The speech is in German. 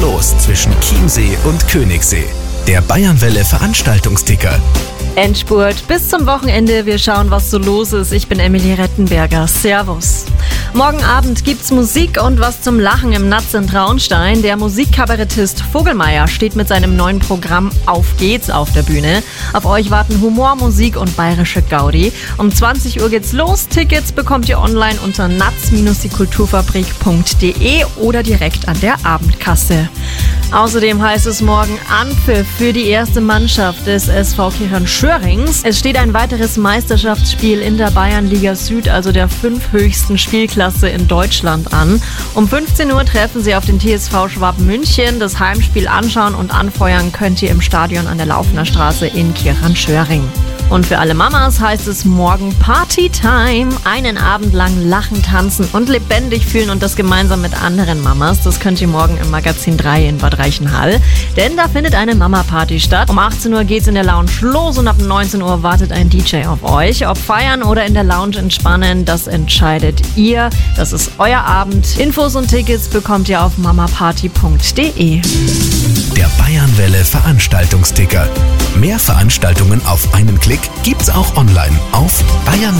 los zwischen Chiemsee und Königssee. Der Bayernwelle Veranstaltungsticker. Endspurt bis zum Wochenende. Wir schauen, was so los ist. Ich bin Emilie Rettenberger. Servus. Morgen Abend gibt's Musik und was zum Lachen im Natz in Traunstein. Der Musikkabarettist Vogelmeier steht mit seinem neuen Programm Auf geht's auf der Bühne. Auf euch warten Humor, Musik und bayerische Gaudi. Um 20 Uhr geht's los. Tickets bekommt ihr online unter natz-diekulturfabrik.de oder direkt an der Abendkasse. Außerdem heißt es morgen Anpfiff für die erste Mannschaft des SV Kirchenschörings. Es steht ein weiteres Meisterschaftsspiel in der Bayernliga Süd, also der 5 höchsten Spielklasse in Deutschland an. Um 15 Uhr treffen sie auf den TSV Schwab München. Das Heimspiel anschauen und anfeuern könnt ihr im Stadion an der Laufener Straße in Kirchenschöring. Und für alle Mamas heißt es morgen Partytime. Einen Abend lang lachen, tanzen und lebendig fühlen und das gemeinsam mit anderen Mamas. Das könnt ihr morgen im Magazin 3 in Bad Reichenhall. Denn da findet eine Mama-Party statt. Um 18 Uhr geht's in der Lounge los und ab 19 Uhr wartet ein DJ auf euch. Ob feiern oder in der Lounge entspannen, das entscheidet ihr. Das ist euer Abend. Infos und Tickets bekommt ihr auf mamaparty.de. Der Bayernwelle Veranstaltungsticker. Mehr Veranstaltungen auf einen Klick gibt's auch online auf Bayern